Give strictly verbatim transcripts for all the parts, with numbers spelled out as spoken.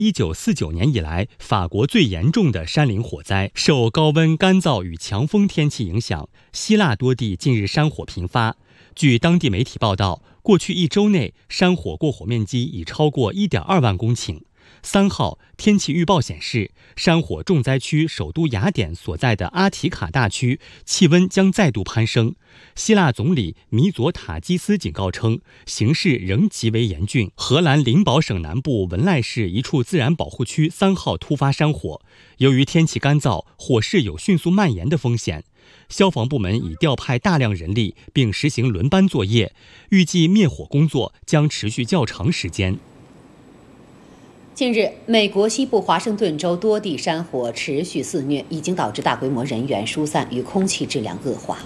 一九四九年以来法国最严重的山林火灾。受高温、干燥与强风天气影响，希腊多地近日山火频发。据当地媒体报道，过去一周内山火过火面积已超过 一点二万公顷。三号，天气预报显示，山火重灾区首都雅典所在的阿提卡大区气温将再度攀升。希腊总理米佐塔基斯警告称，形势仍极为严峻。荷兰灵堡省南部文赖市一处自然保护区三号突发山火，由于天气干燥，火势有迅速蔓延的风险。消防部门已调派大量人力，并实行轮班作业，预计灭火工作将持续较长时间。 近日，美国西部华盛顿州多地山火持续肆虐，已经导致大规模人员疏散与空气质量恶化。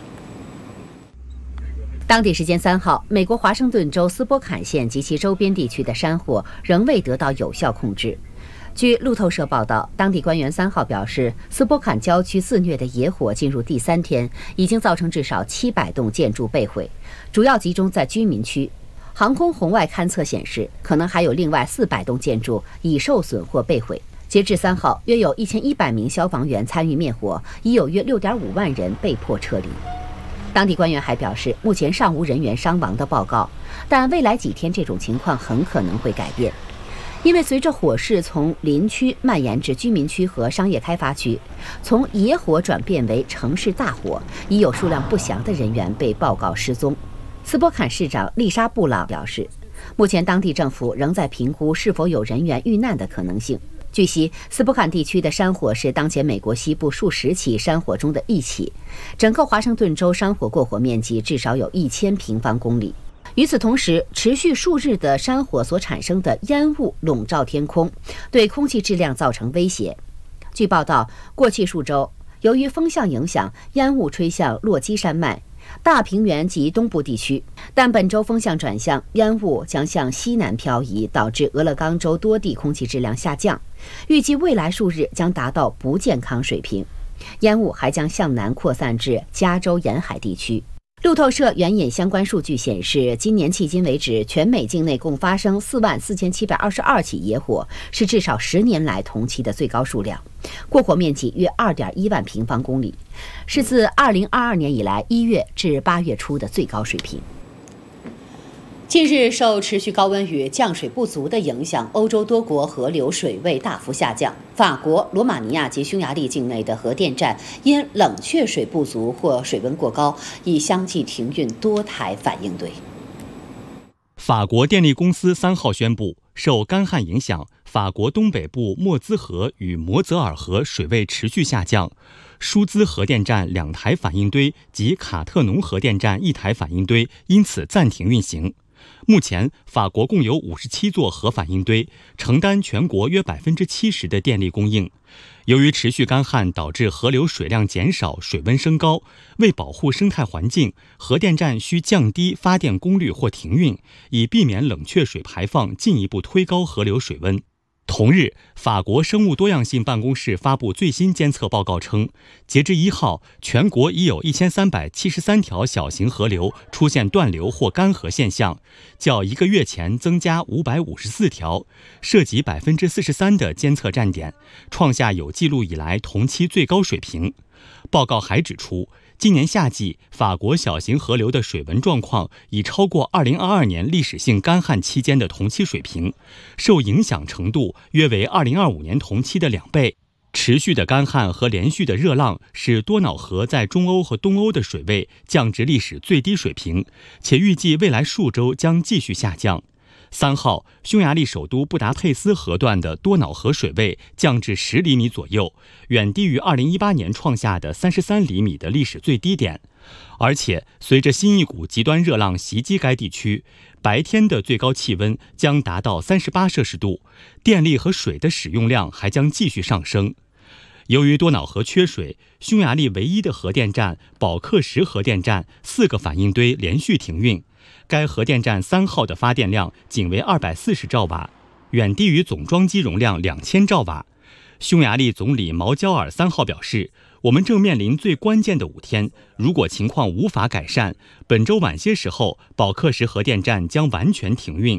当地时间三号，美国华盛顿州斯波坎县及其周边地区的山火仍未得到有效控制。据路透社报道，当地官员三号表示，斯波坎郊区肆虐的野火进入第三天，已经造成至少七百栋建筑被毁，主要集中在居民区。航空红外勘测显示，可能还有另外四百栋建筑已受损或被毁。截至三号，约有一千一百名消防员参与灭火，已有约六点五万人被迫撤离。当地官员还表示，目前尚无人员伤亡的报告，但未来几天这种情况很可能会改变，因为随着火势从林区蔓延至居民区和商业开发区，从野火转变为城市大火，已有数量不详的人员被报告失踪。斯波坎市长丽莎·布朗表示，目前当地政府仍在评估是否有人员遇难的可能性。据悉，斯波坎地区的山火是当前美国西部数十起山火中的一起，整个华盛顿州山火过火面积至少有一千平方公里。与此同时，持续数日的山火所产生的烟雾笼罩天空，对空气质量造成威胁。据报道，过去数周，由于风向影响，烟雾吹向落基山脉、大平原及东部地区，但本周风向转向，烟雾将向西南漂移，导致俄勒冈州多地空气质量下降，预计未来数日将达到不健康水平。烟雾还将向南扩散至加州沿海地区。路透社援引相关数据显示，今年迄今为止，全美境内共发生四万四千七百二十二起野火，是至少十年来同期的最高数量，过火面积约二点一万平方公里，是自二零二二年以来一月至八月初的最高水平。近日，受持续高温与降水不足的影响，欧洲多国河流水位大幅下降。法国、罗马尼亚及匈牙利境内的核电站因冷却水不足或水温过高，已相继停运多台反应堆。 法国电力公司三号宣布，受干旱影响，法国东北部莫兹河与摩泽尔河水位持续下降。舒兹核电站两台反应堆及卡特农核电站一台反应堆因此暂停运行。目前，法国共有五十七座核反应堆，承担全国约百分之七十的电力供应。由于持续干旱导致河流水量减少、水温升高，为保护生态环境，核电站需降低发电功率或停运，以避免冷却水排放进一步推高河流水温。同日，法国生物多样性办公室发布最新监测报告称，截至一号，全国已有一千三百七十三条小型河流出现断流或干涸现象，较一个月前增加五百五十四条，涉及百分之四十三的监测站点，创下有记录以来同期最高水平。报告还指出，今年夏季法国小型河流的水文状况已超过二零二二年历史性干旱期间的同期水平，受影响程度约为二零二五年同期的两倍。持续的干旱和连续的热浪使多瑙河在中欧和东欧的水位降至历史最低水平，且预计未来数周将继续下降。三号，匈牙利首都布达佩斯河段的多瑙河水位降至十厘米左右，远低于二零一八年创下的三十三厘米的历史最低点。而且，随着新一股极端热浪袭击该地区，白天的最高气温将达到三十八摄氏度，电力和水的使用量还将继续上升。由于多瑙河缺水，匈牙利唯一的核电站保克什核电站四个反应堆连续停运。该核电站三号的发电量仅为二百四十兆瓦，远低于总装机容量两千兆瓦。匈牙利总理毛焦尔三号表示，我们正面临最关键的五天，如果情况无法改善，本周晚些时候，保克什核电站将完全停运。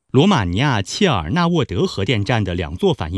罗马尼亚切尔纳沃德核电站的两座反应